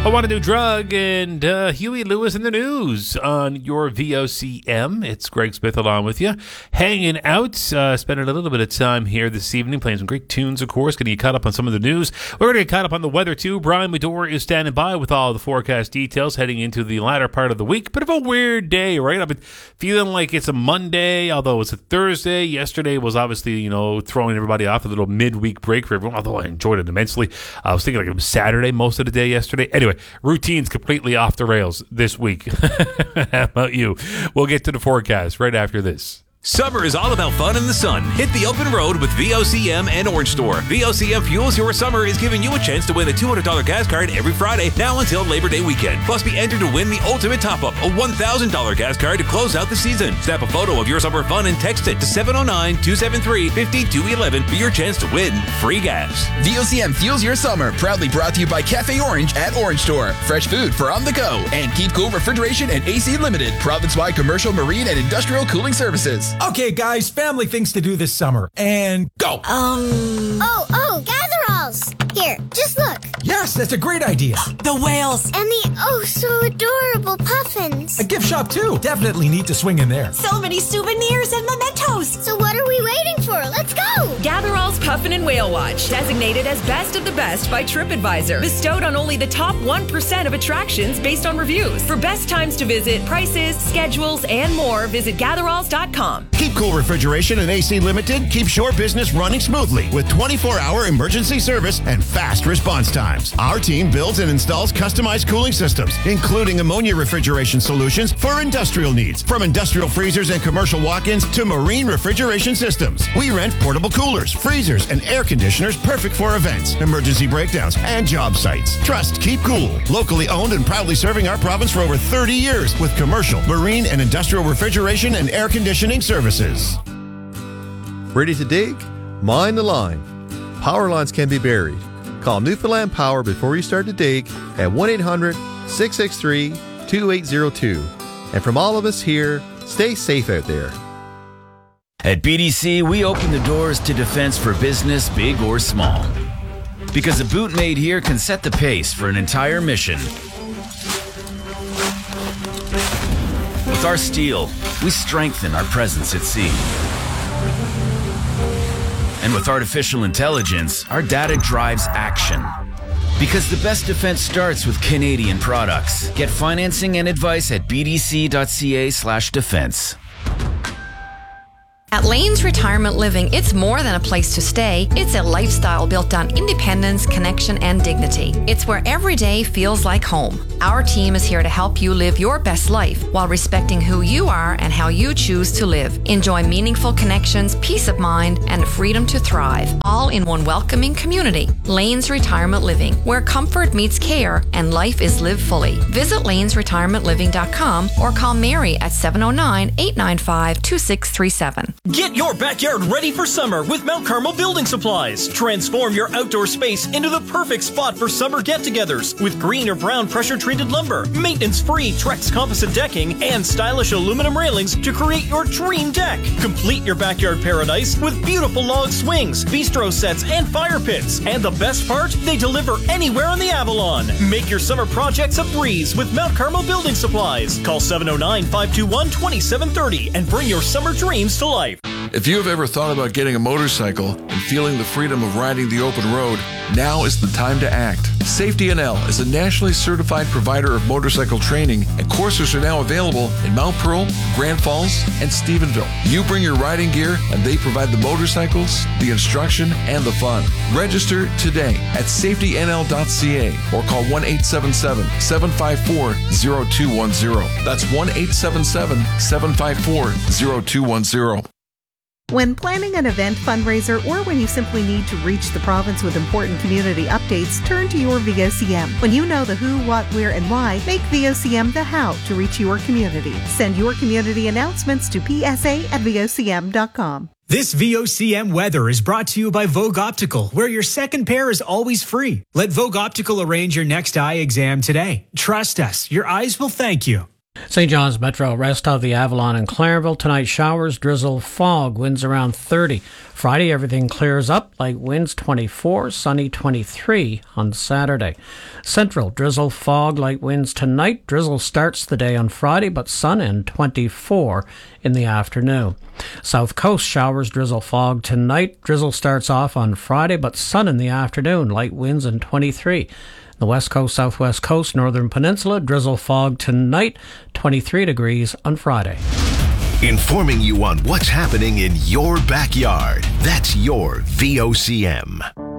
I Want a New Drug and Huey Lewis in the news on your VOCM. It's Greg Smith along with you, hanging out, spending a little bit of time here this evening, playing some great tunes, of course, getting you caught up on some of the news. We're going to get caught up on the weather, too. Brian Medore is standing by with all the forecast details heading into the latter part of the week. Bit of a weird day, right? I've been feeling like it's a Monday, although it's a Thursday. Yesterday was obviously, throwing everybody off, a little midweek break for everyone, although I enjoyed it immensely. I was thinking like it was Saturday most of the day yesterday. Anyway, routine's completely off the rails this week. How about you? We'll get to the forecast right after this. Summer is all about fun in the sun. Hit the open road with VOCM and Orange Store. VOCM Fuels Your Summer is giving you a chance to win a $200 gas card every Friday, now until Labor Day weekend. Plus, be entered to win the ultimate top-up, a $1,000 gas card to close out the season. Snap a photo of your summer fun and text it to 709-273-5211 for your chance to win free gas. VOCM Fuels Your Summer, proudly brought to you by Cafe Orange at Orange Store. Fresh food for on the go. And Keep Cool Refrigeration and AC Limited, province-wide commercial, marine, and industrial cooling services. Okay, guys, family things to do this summer. And go! Gatheralls! Here, just look. Yes, that's a great idea. The whales. And the so adorable puffins. A gift shop, too. Definitely need to swing in there. So many souvenirs and mementos. So what are we waiting for? Let's go! Gatherall's Puffin and Whale Watch, designated as best of the best by TripAdvisor. Bestowed on only the top 1% of attractions based on reviews. For best times to visit, prices, schedules, and more, visit gatheralls.com. Keep Cool Refrigeration and AC Limited keeps your business running smoothly with 24-hour emergency service and fast response times. Our team builds and installs customized cooling systems, including ammonia refrigeration solutions for industrial needs, from industrial freezers and commercial walk-ins to marine refrigeration systems. We rent portable coolers, freezers, and air conditioners perfect for events, emergency breakdowns, and job sites. Trust Keep Cool, locally owned and proudly serving our province for over 30 years with commercial, marine, and industrial refrigeration and air conditioning services. Ready to dig? Mind the line. Power lines can be buried. Call Newfoundland Power before you start to dig at 1-800-663-2802. And from all of us here, stay safe out there. At BDC, we open the doors to defense for business, big or small. Because a boot made here can set the pace for an entire mission. With our steel, we strengthen our presence at sea. And with artificial intelligence, our data drives action. Because the best defense starts with Canadian products. Get financing and advice at bdc.ca/defense. At Lane's Retirement Living, it's more than a place to stay. It's a lifestyle built on independence, connection, and dignity. It's where every day feels like home. Our team is here to help you live your best life while respecting who you are and how you choose to live. Enjoy meaningful connections, peace of mind, and the freedom to thrive, all in one welcoming community. Lane's Retirement Living, where comfort meets care and life is lived fully. Visit lanesretirementliving.com or call Mary at 709-895-2637. Get your backyard ready for summer with Mount Carmel Building Supplies. Transform your outdoor space into the perfect spot for summer get-togethers with green or brown pressure-treated lumber, maintenance-free Trex composite decking, and stylish aluminum railings to create your dream deck. Complete your backyard paradise with beautiful log swings, bistro sets, and fire pits. And the best part? They deliver anywhere in the Avalon. Make your summer projects a breeze with Mount Carmel Building Supplies. Call 709-521-2730 and bring your summer dreams to life. If you have ever thought about getting a motorcycle and feeling the freedom of riding the open road, now is the time to act. Safety NL is a nationally certified provider of motorcycle training, and courses are now available in Mount Pearl, Grand Falls, and Stephenville. You bring your riding gear, and they provide the motorcycles, the instruction, and the fun. Register today at safetynl.ca or call 1-877-754-0210. That's 1-877-754-0210. When planning an event, fundraiser, or when you simply need to reach the province with important community updates, turn to your VOCM. When you know the who, what, where, and why, make VOCM the how to reach your community. Send your community announcements to psa@vocm.com. This VOCM weather is brought to you by Vogue Optical, where your second pair is always free. Let Vogue Optical arrange your next eye exam today. Trust us, your eyes will thank you. St. John's Metro, rest of the Avalon and Clarenville. Tonight, showers, drizzle, fog, winds around 30. Friday, everything clears up, light winds 24, sunny 23 on Saturday. Central, drizzle, fog, light winds tonight. Drizzle starts the day on Friday, but sun and 24 in the afternoon. South Coast, showers, drizzle, fog tonight. Drizzle starts off on Friday, but sun in the afternoon, light winds and 23. The West Coast, Southwest Coast, Northern Peninsula, drizzle, fog tonight, 23 degrees on Friday. Informing you on what's happening in your backyard. That's your VOCM.